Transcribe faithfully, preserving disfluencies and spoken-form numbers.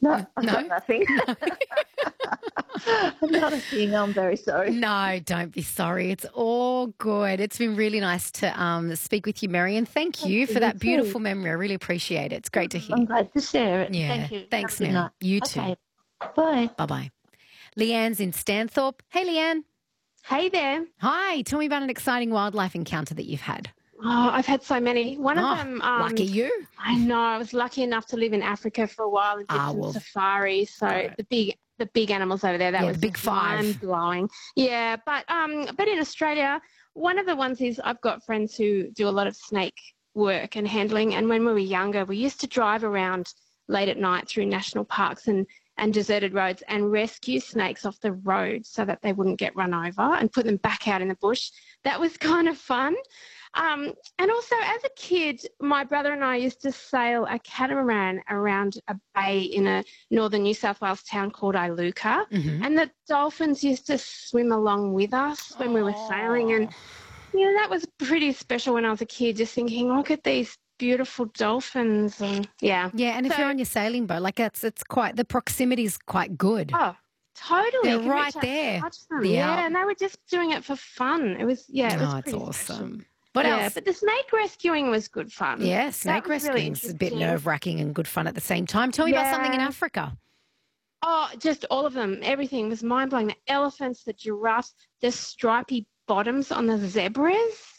No, N- I've got No? nothing. No. Not a thing. I'm very sorry. No, don't be sorry. It's all good. It's been really nice to um, speak with you, Marion. Thank Thank you you. for You that too. beautiful memory. I really appreciate it. It's great to hear. I'm glad to share it. Yeah. Thank you. Have a Thanks, good Mary. night. You too. Okay. Bye. Bye bye. Leanne's in Stanthorpe. Hey, Leanne. Hey there. Hi. Tell me about an exciting wildlife encounter that you've had. Oh, I've had so many. One of Oh, them, lucky um, you. I know, I was lucky enough to live in Africa for a while and did Ah, some well, safaris. got So it. the big, the big animals over there, that Yeah, the was big just five. mind blowing. Yeah, but um, but in Australia, one of the ones is I've got friends who do a lot of snake work and handling. And when we were younger, we used to drive around late at night through national parks and and deserted roads and rescue snakes off the road so that they wouldn't get run over and put them back out in the bush. That was kind of fun. Um, and also, as a kid, my brother and I used to sail a catamaran around a bay in a northern New South Wales town called Iluka. Mm-hmm. And the dolphins used to swim along with us when we were sailing. And, Oh. you know, that was pretty special when I was a kid, just thinking, look at these beautiful dolphins. And yeah. Yeah, and if you're So, on your sailing boat, like that's it's quite the proximity is quite good. oh, totally. They're You can right reach out and there. touch them. Yeah. Yeah, and they were just doing it for fun. It was, yeah, it was Oh, it's pretty special. awesome. What Yeah, else? but the snake rescuing was good fun. Yeah, That snake was really rescuing's a bit interesting. nerve wracking and good fun at the same time. Tell me about something in Yeah. Africa. Oh, just all of them. Everything was mind blowing. The elephants, the giraffes, the stripy bottoms on the zebras.